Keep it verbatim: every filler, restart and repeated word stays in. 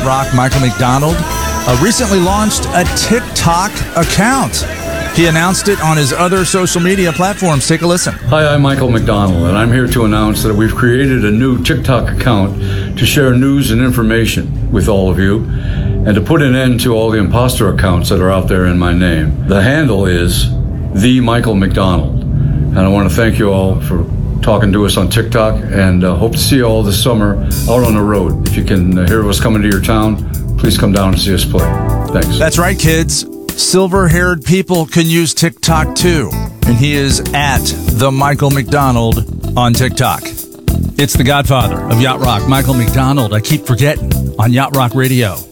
Rock Michael McDonald uh, recently launched a TikTok account. He announced it on his other social media platforms. Take a listen. Hi, I'm Michael McDonald, and I'm here to announce that we've created a new TikTok account to share news and information with all of you and to put an end to all the imposter accounts that are out there in my name. The handle is The Michael McDonald, and I want to thank you all for talking to us on TikTok, and uh, hope to see you all this summer out on the road. If you can uh, hear us coming to your town, please come down and see us play. Thanks. That's right, kids. Silver-haired people can use TikTok too. And he is at the Michael McDonald on TikTok. It's the godfather of Yacht Rock, Michael McDonald. I keep forgetting on Yacht Rock Radio.